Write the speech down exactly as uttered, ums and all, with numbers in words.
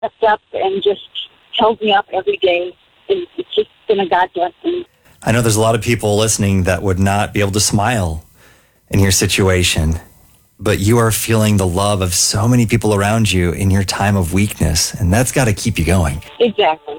stepped up and just held me up every day. And it's just been a God blessing. I know there's a lot of people listening that would not be able to smile in your situation, but you are feeling the love of so many people around you in your time of weakness, and that's got to keep you going. Exactly.